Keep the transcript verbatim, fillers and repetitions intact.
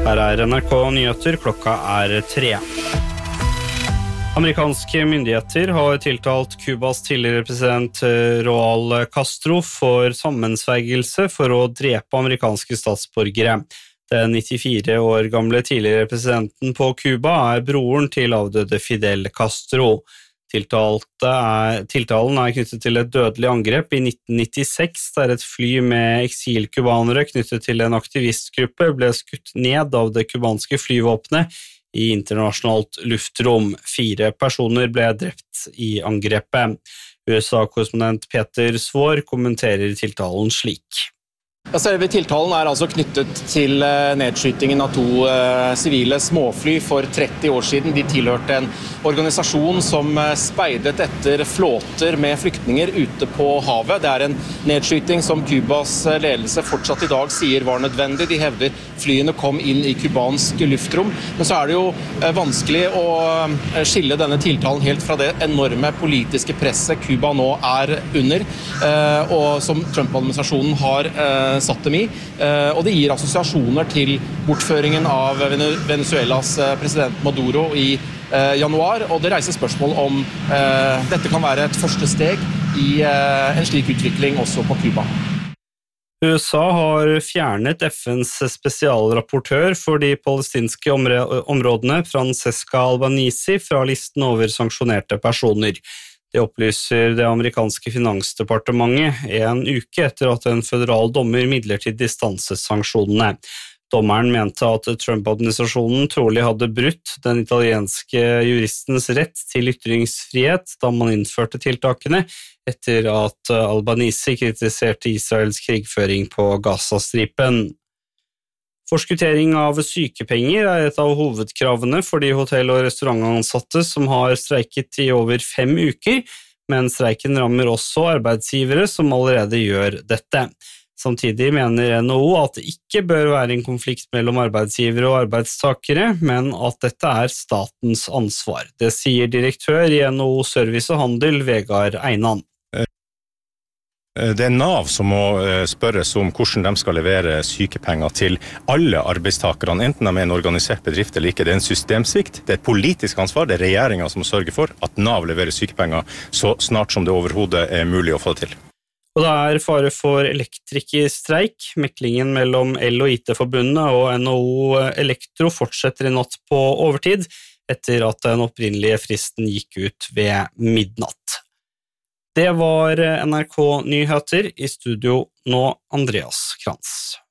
Her er N R K Nyheter, klokka er tre. Amerikanske myndigheter har tiltalt Kubas tidligere president Raúl Castro for sammensvergelse for å drepe amerikanske statsborgere. Den nittifire år gamle tidligere presidenten på Kuba er broren til avdøde Fidel Castro. Tiltalte er, tiltalen er knyttet til et dødelig angrep i nitten nittiseks, der et fly med eksilkubanere knyttet til en aktivistgruppe ble skutt ned av det kubanske flyvåpenet i internasjonalt luftrom. Fire personer ble drept i angrepet. U S A-korrespondent Peter Svår kommenterer tiltalen slik. Ja, selve tiltalen er altså knyttet til nedskytingen av to sivile småfly for tretti år siden. De tilhørte en organisasjon som speidet etter flåter med flyktninger ute på havet. Det er en nedskyting som Kubas ledelse fortsatt i dag sier var nødvendig. De hevder flyene kom inn i kubansk luftrom. Men så er det jo vanskelig å skille denne tiltalen helt fra det enorme politiske presset Kuba nå er under, og som Trump-administrasjonen har satt dem i, og det gir assosiasjoner til bortføringen av Venezuelas president Maduro i januar, og det reiser spørsmål om dette kan være et første steg i en slik utvikling også på Kuba. U S A har fjernet F N's spesialrapportør for de palestinske områdene Francesca Albanese fra listen over sanksjonerte personer. Det opplyser det amerikanske finansdepartementet en uke etter at en føderal dommer midlertidig stanset sanksjonene. Dommeren mente at Trump-administrasjonen trolig hadde brutt den italienske juristens rett til ytringsfrihet da man innførte tiltakene, etter at Albanese kritiserte Israels krigføring på Gazastripen. Forskuttering av sykepenger er et av hovedkravene for de hotell- og restaurantansatte som har streiket i over fem uker, men streiken rammer også arbeidsgivere som allerede gjør dette. Samtidig mener N H O at det ikke bør være en konflikt mellom arbeidsgivere og arbeidstakere, men at dette er statens ansvar. Det sier direktør i N H O Service og Handel, Vegard Einan. Det er Nav som må spørres om hvordan de skal levere sykepenger til alle arbeidstakerne, enten de er en organisert bedrift eller ikke. Det er en systemsvikt, det er et politisk ansvar, det er regjeringen som må sørge for at Nav leverer sykepenger så snart som det overhodet er mulig å få det til. Og det er fare for elektrikerstreik. Meklingen mellom El- og I T-forbundet og N H O Elektro fortsetter i natt på overtid, etter at den opprinnelige fristen gikk ut ved midnatt. Det var N R K Nyheter, i studio nå Andreas Krantz.